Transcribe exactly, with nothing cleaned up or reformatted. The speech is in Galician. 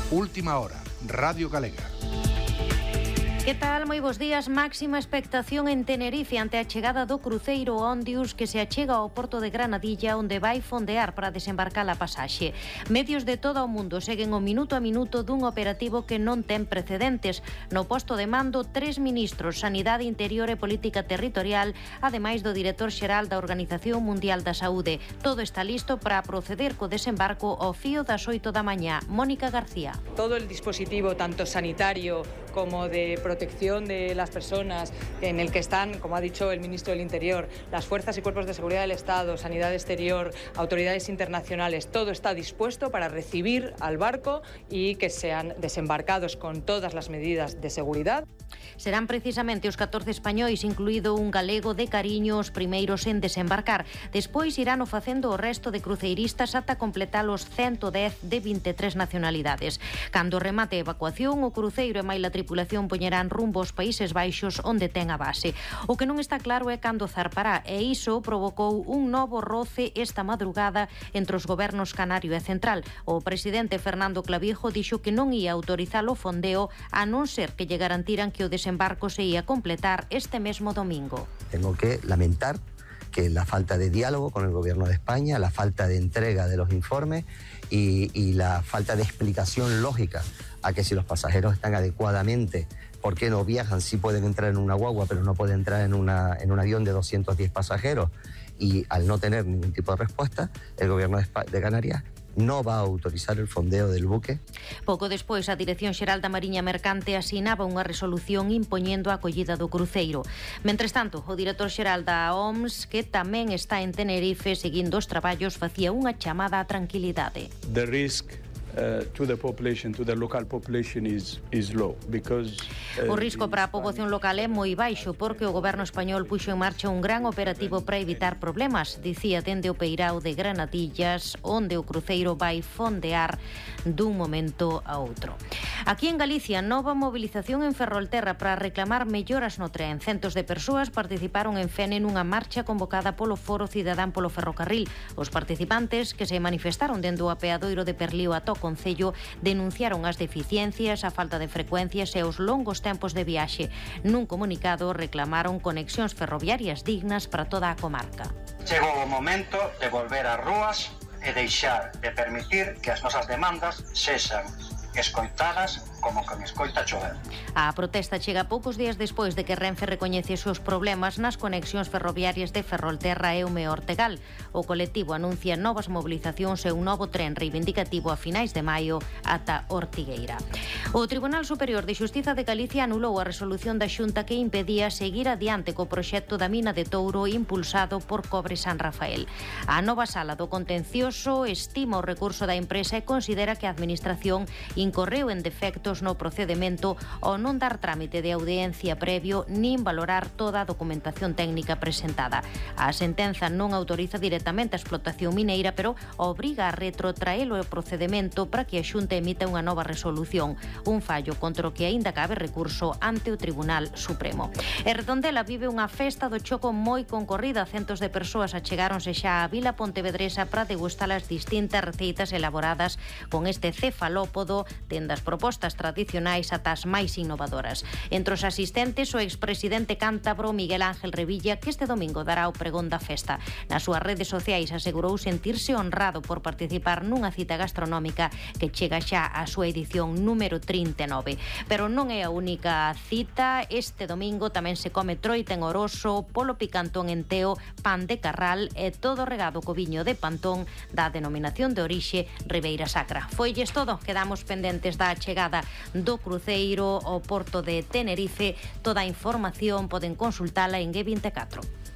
Última hora, Radio Galega. Que tal? Moi bons días. Máxima expectación en Tenerife ante a chegada do cruceiro Ondius que se achega ao porto de Granadilla, onde vai fondear para desembarcar a pasaxe. Medios de todo o mundo seguen o minuto a minuto dun operativo que non ten precedentes. No posto de mando, tres ministros, Sanidade, Interior e Política Territorial, ademais do director xeral da Organización Mundial da Saúde. Todo está listo para proceder co desembarco ao fío das oito da mañá. Mónica García. Todo el dispositivo, tanto sanitario como de protección de las personas, en el que están, como ha dicho el ministro del Interior, las fuerzas y cuerpos de seguridad del Estado, Sanidad Exterior, autoridades internacionales, todo está dispuesto para recibir al barco y que sean desembarcados con todas las medidas de seguridad. Serán precisamente os catorce españois, incluído un galego de cariño, os primeiros en desembarcar. Despois irán o facendo o resto de cruceiristas ata completar os ciento dez de vinte e tres nacionalidades. Cando remate a evacuación, o cruceiro e máis a tripulación poñerán rumbo aos Países Baixos, onde ten a base. O que non está claro é cando zarpará, e iso provocou un novo roce esta madrugada entre os gobernos canario e central. O presidente Fernando Clavijo dixo que non ia autorizar o fondeo a non ser que lle garantiran que o desembarco se ia completar este mesmo domingo. Tengo que lamentar que la falta de diálogo con el gobierno de España, la falta de entrega de los informes y, y la falta de explicación lógica a que si los pasajeros están adecuadamente, ¿por qué no viajan? Sí pueden entrar en una guagua, pero no pueden entrar en, una, en un avión de doscientos diez pasajeros. Y al no tener ningún tipo de respuesta, el gobierno de, de Canarias no va a autorizar el fondeo del buque. Pouco despois, a Dirección Xeral da Mariña Mercante asinaba unha resolución impoñendo a acollida do cruceiro. Mentres tanto, o director xeral da O M S, que tamén está en Tenerife seguindo os traballos, facía unha chamada á tranquilidade. The risk Uh, to the population, to the local population is, is low because, uh, o risco para a poboación local é moi baixo porque o goberno español puxo en marcha un gran operativo para evitar problemas, dicía dende o peirao de Granadillas, onde o cruceiro vai fondear dun momento a outro. Aquí en Galicia, nova movilización en Ferrolterra para reclamar melloras no tren. Centos de persoas participaron en Fene nunha marcha convocada polo Foro Cidadán polo Ferrocarril. Os participantes, que se manifestaron dende o apeadoiro de Perlío a Toc Concello, denunciaron as deficiencias, a falta de frecuencias e os longos tempos de viaxe. Nun comunicado reclamaron conexións ferroviarias dignas para toda a comarca. Chegou o momento de volver ás rúas e deixar de permitir que as nosas demandas sexan escoitadas como que me escoita chover. A protesta chega poucos días despois de que Renfe recoñece os problemas nas conexións ferroviarias de Ferrolterra e Ume Ortegal. O colectivo anuncia novas mobilizacións e un novo tren reivindicativo a finais de maio ata Ortigueira. O Tribunal Superior de Xustiza de Galicia anulou a resolución da Xunta que impedía seguir adiante co proxecto da mina de Touro impulsado por Cobre San Rafael. A nova sala do contencioso estima o recurso da empresa e considera que a Administración incorreu en defectos no procedemento ao non dar trámite de audiencia previo nin valorar toda a documentación técnica presentada. A sentenza non autoriza directamente a explotación mineira, pero obriga a retrotraelo o procedemento para que a Xunta emita unha nova resolución, un fallo contra o que aínda cabe recurso ante o Tribunal Supremo. E Redondela vive unha festa do choco moi concorrida. Centos de persoas achegáronse xa á Vila Pontevedresa para degustar as distintas receitas elaboradas con este cefalópodo, dende as propostas tradicionais ata as máis innovadoras. Entre os asistentes, o expresidente cántabro Miguel Ángel Revilla, que este domingo dará o pregón da festa. Nas súas redes sociais asegurou sentirse honrado por participar nunha cita gastronómica que chega xa á súa edición número trinta e nove. Pero non é a única cita. Este domingo tamén se come troita en Oroso, polo picantón en Teo, pan de Carral e todo regado co viño de Pantón da denominación de orixe Ribeira Sacra. Foilles todo, quedamos pendentes da chegada do cruceiro ao porto de Tenerife. Toda a información poden consultala en G veinticuatro.